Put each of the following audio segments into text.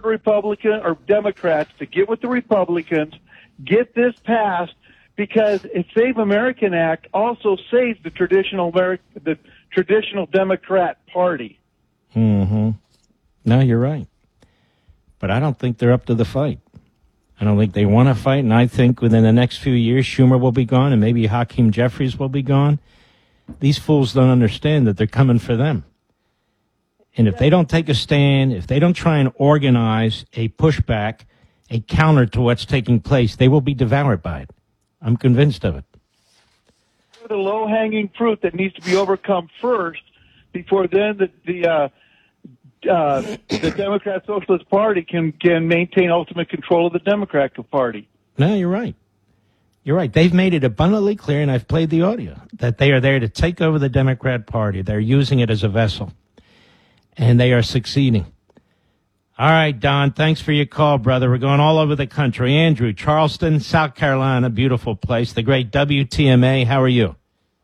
Republican or Democrats to get with the Republicans, get this passed, because a Save American Act also saves the traditional Democrat Party. Mm-hmm. No, you're right. But I don't think they're up to the fight. I don't think they want to fight, and I think within the next few years, Schumer will be gone, and maybe Hakeem Jeffries will be gone. These fools don't understand that they're coming for them. And if they don't take a stand, if they don't try and organize a pushback, a counter to what's taking place, they will be devoured by it. I'm convinced of it. The low-hanging fruit that needs to be overcome first, before then the Democrat Socialist Party can maintain ultimate control of the Democratic Party. No, you're right. You're right. They've made it abundantly clear, and I've played the audio, that they are there to take over the Democrat Party. They're using it as a vessel, and they are succeeding. All right, Don, thanks for your call, brother. We're going all over the country. Andrew, Charleston, South Carolina, beautiful place. The great WTMA. How are you?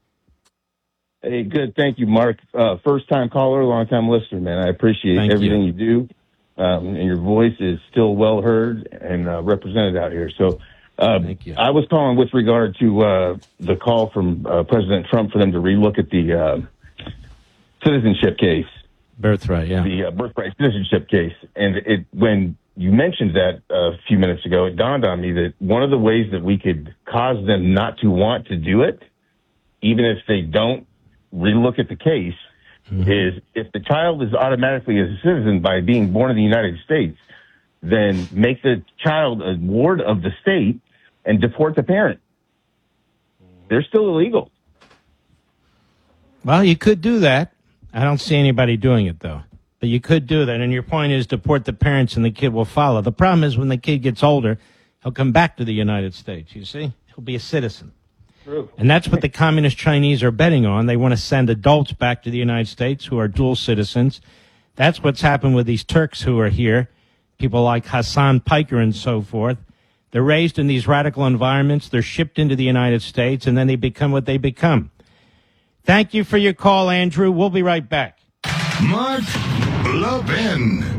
Hey, good. Thank you, Mark. First-time caller, long-time listener, man. I appreciate everything you do. And your voice is still well heard and represented out here. So thank you. I was calling with regard to the call from President Trump for them to relook at the citizenship case. Birthright, yeah. The birthright citizenship case. And when you mentioned that a few minutes ago, it dawned on me that one of the ways that we could cause them not to want to do it, even if they don't relook at the case, is if the child is automatically a citizen by being born in the United States, then make the child a ward of the state and deport the parent. They're still illegal. Well, you could do that. I don't see anybody doing it, though. But you could do that. And your point is deport the parents and the kid will follow. The problem is when the kid gets older, he'll come back to the United States, you see? He'll be a citizen. True. And that's what the communist Chinese are betting on. They want to send adults back to the United States who are dual citizens. That's what's happened with these Turks who are here, people like Hassan Piker and so forth. They're raised in these radical environments. They're shipped into the United States, and then they become what they become. Thank you for your call, Andrew. We'll be right back. Mark Levin.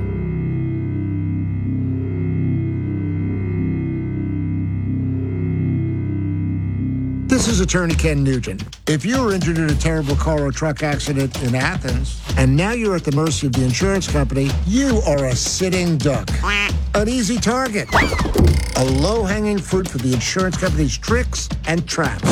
This is Attorney Ken Nugent. If you were injured in a terrible car or truck accident in Athens, and now you're at the mercy of the insurance company, you are a sitting duck. An easy target. A low-hanging fruit for the insurance company's tricks and traps.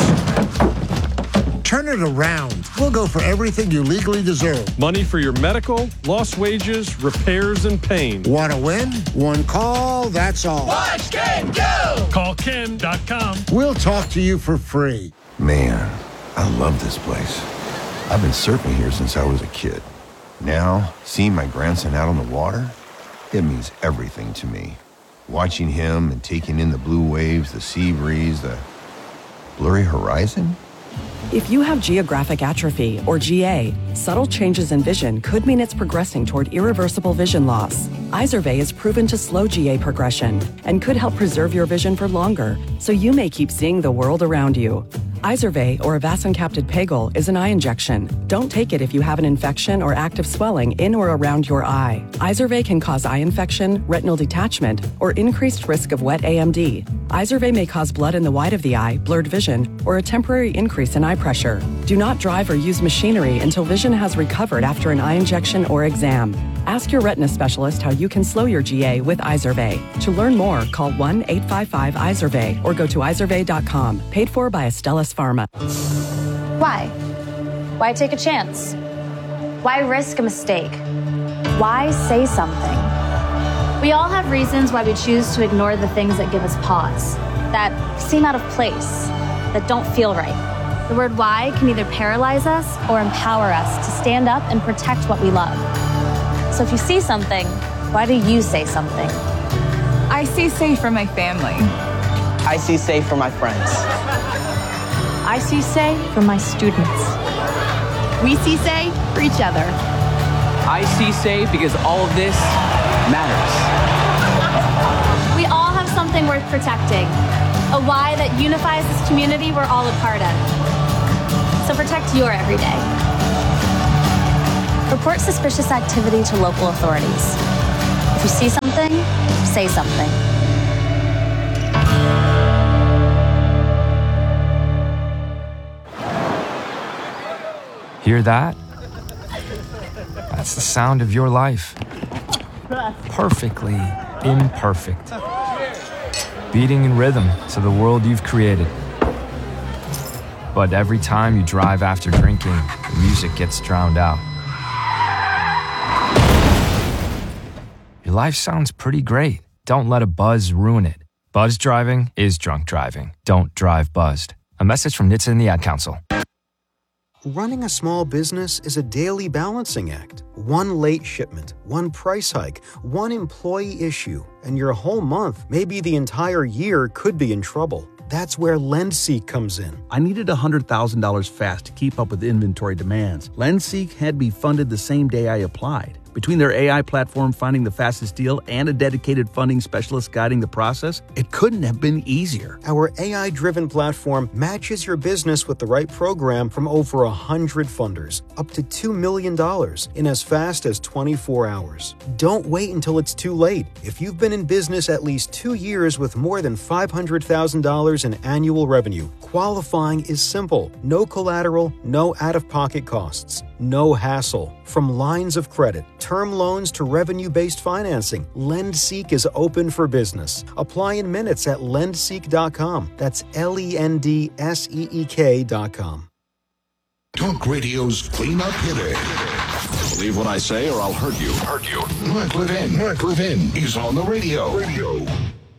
Turn it around. We'll go for everything you legally deserve. Money for your medical, lost wages, repairs, and pain. Want to win? One call, that's all. Watch Ken go! Call Ken.com. We'll talk to you for free. Man, I love this place. I've been surfing here since I was a kid. Now, seeing my grandson out on the water, it means everything to me. Watching him and taking in the blue waves, the sea breeze, the blurry horizon. If you have geographic atrophy, or GA, subtle changes in vision could mean it's progressing toward irreversible vision loss. Izervay is proven to slow GA progression and could help preserve your vision for longer, so you may keep seeing the world around you. Izervay, or avacincaptad pegol, is an eye injection. Don't take it if you have an infection or active swelling in or around your eye. Izervay can cause eye infection, retinal detachment, or increased risk of wet AMD. Izervay may cause blood in the white of the eye, blurred vision, or a temporary increase in eye pressure. Do not drive or use machinery until vision has recovered after an eye injection or exam. Ask your retina specialist how you can slow your GA with Izervay. To learn more, call 1-855-IZERVAY or go to izervay.com. Paid for by Astellas Pharma. Why? Why take a chance? Why risk a mistake? Why say something? We all have reasons why we choose to ignore the things that give us pause, that seem out of place, that don't feel right. The word why can either paralyze us or empower us to stand up and protect what we love. So if you see something, why do you say something? I see safe for my family. I see safe for my friends. I see say for my students. We see say for each other. I see say because all of this matters. We all have something worth protecting, a why that unifies this community we're all a part of. So protect your everyday. Report suspicious activity to local authorities. If you see something, say something. Hear that? That's the sound of your life. Perfectly imperfect. Beating in rhythm to the world you've created. But every time you drive after drinking, the music gets drowned out. Your life sounds pretty great. Don't let a buzz ruin it. Buzz driving is drunk driving. Don't drive buzzed. A message from NHTSA and the Ad Council. Running a small business is a daily balancing act. One late shipment, one price hike, one employee issue, and your whole month, maybe the entire year, could be in trouble. That's where LendSeek comes in. I needed $100,000 fast to keep up with inventory demands. LendSeek had me funded the same day I applied. Between their AI platform finding the fastest deal and a dedicated funding specialist guiding the process, it couldn't have been easier. Our AI-driven platform matches your business with the right program from over 100 funders, up to $2 million in as fast as 24 hours. Don't wait until it's too late. If you've been in business at least 2 years with more than $500,000 in annual revenue, qualifying is simple. No collateral, no out-of-pocket costs, no hassle. From lines of credit, term loans to revenue-based financing, LendSeek is open for business. Apply in minutes at lendseek.com. That's LENDSEEK.com. Talk Radio's cleanup hitter. Believe what I say or I'll hurt you. Mark Levin. Mark Levin is on the radio.